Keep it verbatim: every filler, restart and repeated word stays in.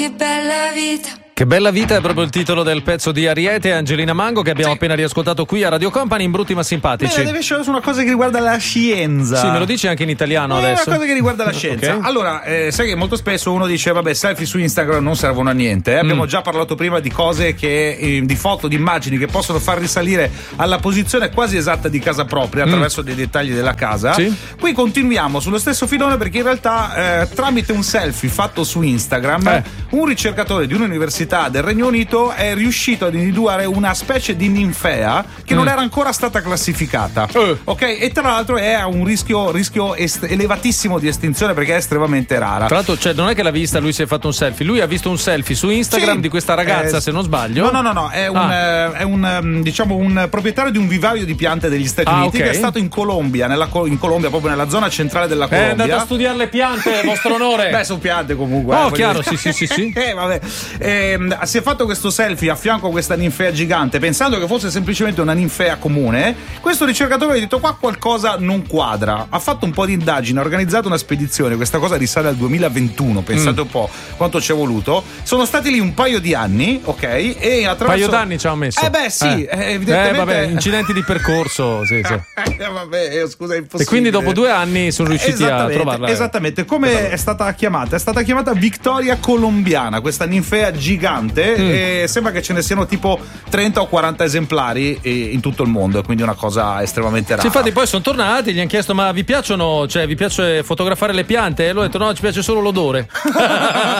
Che bella vita. Che bella vita è proprio il titolo del pezzo di Ariete e Angelina Mango che abbiamo sì. appena riascoltato qui a Radio Company in Brutti ma Simpatici. Beh, deve essere su una cosa che riguarda la scienza. Sì, me lo dici anche in italiano Beh, adesso. È una cosa che riguarda la scienza. Okay. Allora, eh, sai che molto spesso uno dice vabbè, selfie su Instagram non servono a niente. Eh? Abbiamo mm. già parlato prima di cose che eh, di foto, di immagini che possono far risalire alla posizione quasi esatta di casa propria attraverso mm. dei dettagli della casa. Sì. Qui continuiamo sullo stesso filone perché in realtà eh, tramite un selfie fatto su Instagram eh. un ricercatore di un'università del Regno Unito è riuscito ad individuare una specie di ninfea che mm. non era ancora stata classificata. Uh. Ok? E tra l'altro è a un rischio, rischio est- elevatissimo di estinzione perché è estremamente rara. Tra l'altro, cioè, non è che l'ha vista, lui si è fatto un selfie, lui ha visto un selfie su Instagram sì. di questa ragazza, eh, se non sbaglio. No, no, no, no, è un, ah. eh, è un diciamo un proprietario di un vivaio di piante degli Stati ah, Uniti okay. che è stato in Colombia, nella, in Colombia, proprio nella zona centrale della Colombia. È andato a studiare le piante, vostro onore. Beh, sono piante comunque. Oh, eh, chiaro, sì, sì, sì, sì. eh, vabbè. Eh, si è fatto questo selfie a fianco a questa ninfea gigante pensando che fosse semplicemente una ninfea comune. Questo ricercatore ha detto qua qualcosa non quadra, ha fatto un po' di indagine, ha organizzato una spedizione, questa cosa risale al duemilaventuno, pensate mm. un po' quanto ci è voluto. Sono stati lì un paio di anni, ok, e attraverso... un paio d'anni ci hanno messo eh beh sì eh. eh, evidentemente eh vabbè, incidenti di percorso sì, sì. eh, vabbè, scusa, è impossibile. E quindi dopo due anni sono riusciti a trovarla. Esattamente, come è stata chiamata? È stata chiamata Victoria colombiana, questa ninfea gigante mm. e sembra che ce ne siano tipo trenta o quaranta esemplari in tutto il mondo, quindi una cosa estremamente rara. Sì, infatti poi sono tornati, gli hanno chiesto ma vi piacciono, cioè vi piace fotografare le piante? E lui ha detto no, ci piace solo l'odore.